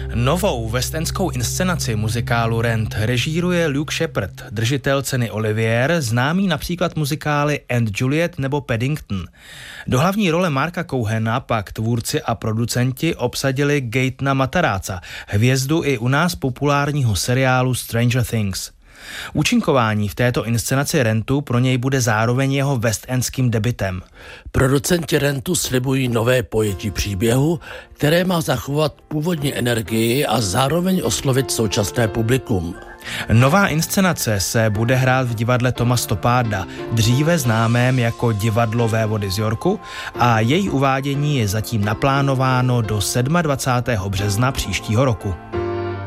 Novou westendskou inscenaci muzikálu Rent režíruje Luke Shepard, držitel ceny Olivier, známý například muzikály And Juliet nebo Paddington. Do hlavní role Marka Cohena pak tvůrci a producenti obsadili Gaetana Matarazza, hvězdu i u nás populárního seriálu Stranger Things. Účinkování v této inscenaci Rentu pro něj bude zároveň jeho westendským debutem. Producenti Rentu slibují nové pojetí příběhu, které má zachovat původní energii a zároveň oslovit současné publikum. Nová inscenace se bude hrát v divadle Toma Stopparda, dříve známém jako Divadlo Vévody z Yorku, a její uvádění je zatím naplánováno do 27. března příštího roku.